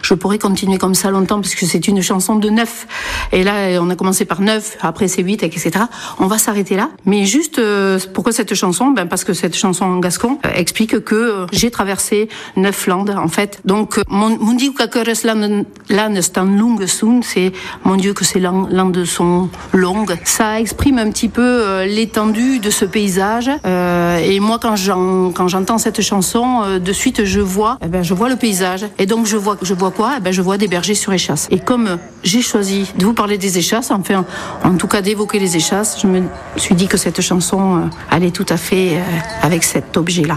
je pourrais continuer comme ça longtemps puisque c'est une chanson de 9. Et là, on a commencé par 9, après c'est 8, etc. On va s'arrêter là. Mais juste, pourquoi cette chanson? Parce que cette chanson en gascon explique que j'ai traversé 9 landes, en fait. Donc, mon Dieu que landes stan longues sun, c'est mon Dieu que ces landes sont longues. Ça exprime un petit peu l'étendue de ce paysage. Et moi, quand j'entends cette chanson, de suite, je vois le paysage. Et donc, je vois quoi? Je vois des bergers sur échasse. Et comme j'ai choisi de vous parler des échasses, enfin, en tout cas d'évoquer les échasses, je me suis dit que cette chanson allait tout à fait avec cet objet-là.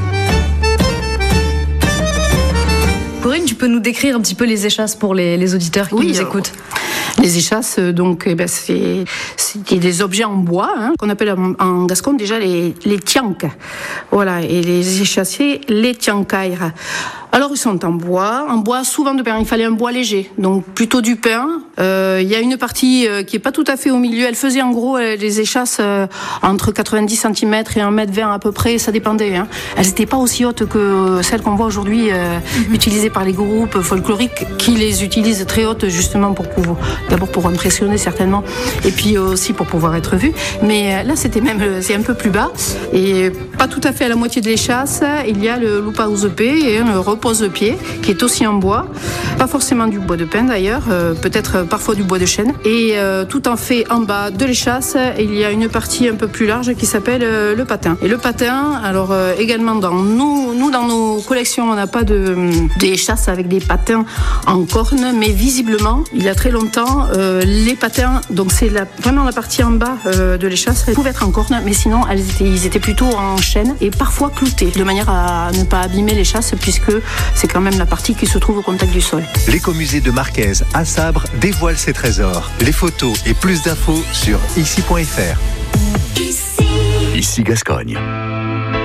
Corinne, tu peux nous décrire un petit peu les échasses pour les auditeurs qui nous écoutent? Les échasses, donc, c'est des objets en bois, qu'on appelle en gascon déjà les tianques. Voilà, et les échassiers, les tiancaires. Alors, ils sont en bois souvent de pin. Il fallait un bois léger, donc plutôt du pin. Il y a une partie qui est pas tout à fait au milieu. Elle faisait en gros les échasses entre 90 cm et 1,20 m à peu près, ça dépendait. Elles n'étaient pas aussi hautes que celles qu'on voit aujourd'hui utilisées par les groupes folkloriques qui les utilisent très hautes justement d'abord pour impressionner certainement, et puis aussi pour pouvoir être vues. Mais là, c'est un peu plus bas et pas tout à fait à la moitié de l'échasse. Il y a le loupaouzepé et le repose-pied qui est aussi en bois, pas forcément du bois de pin d'ailleurs, peut-être parfois du bois de chêne. Et tout en fait en bas de l'échasse, il y a une partie un peu plus large qui s'appelle le patin. Et le patin, alors également dans nos collections, on n'a pas d'échasses avec des patins en corne, mais visiblement, il y a très longtemps, les patins, donc c'est vraiment la partie en bas de l'échasse, elles pouvaient être en corne, mais sinon ils étaient plutôt en chêne et parfois cloutés, de manière à ne pas abîmer l'échasse, puisque c'est quand même la partie qui se trouve au contact du sol. L'écomusée de Marquèze à Sabre dévoile ses trésors. Les photos et plus d'infos sur ici.fr. Ici Gascogne.